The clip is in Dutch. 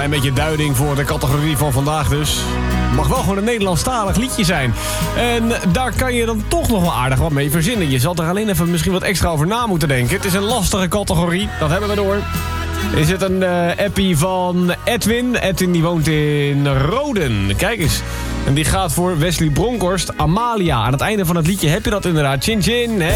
Klein beetje duiding voor de categorie van vandaag dus. Mag wel gewoon een Nederlandstalig liedje zijn. En daar kan je dan toch nog wel aardig wat mee verzinnen. Je zal er alleen even misschien wat extra over na moeten denken. Het is een lastige categorie, dat hebben we door. Is het een appie van Edwin? Edwin die woont in Roden. Kijk eens. En die gaat voor Wesley Bronkhorst, Amalia. Aan het einde van het liedje heb je dat inderdaad. Chin chin, hè?